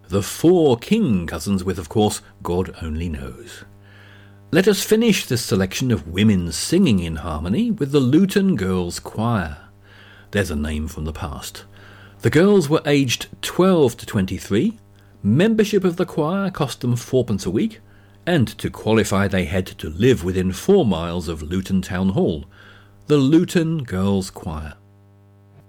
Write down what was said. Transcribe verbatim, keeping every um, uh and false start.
the four King cousins with, of course, God only knows. Let us finish this selection of women singing in harmony with the Luton Girls Choir. There's a name from the past. The girls were aged twelve to twenty-three, membership of the choir cost them fourpence a week, and to qualify they had to live within four miles of Luton Town Hall. The Luton Girls Choir.